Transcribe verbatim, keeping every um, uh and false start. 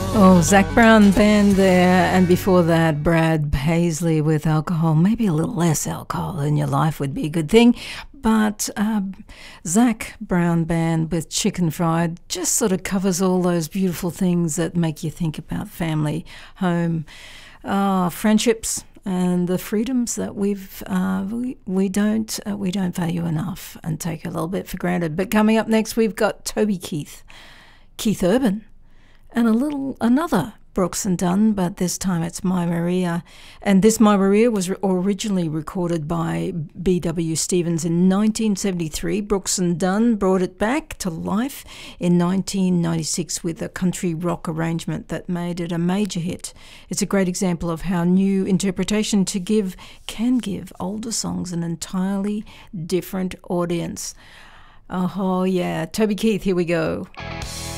Oh, Zac Brown Band there, and before that, Brad Paisley with Alcohol. Maybe a little less alcohol in your life would be a good thing, but um, Zac Brown Band with Chicken Fried just sort of covers all those beautiful things that make you think about family, home, uh, friendships, and the freedoms that we've uh, we, we don't uh, we don't value enough and take a little bit for granted. But coming up next, we've got Toby Keith, Keith Urban, and a little another Brooks and Dunn, but this time it's My Maria. And this My Maria was re- originally recorded by B W Stevens in nineteen seventy-three. Brooks and Dunn brought it back to life in nineteen ninety-six with a country rock arrangement that made it a major hit. It's a great example of how new interpretation to give can give older songs an entirely different audience. Oh yeah, Toby Keith, here we go.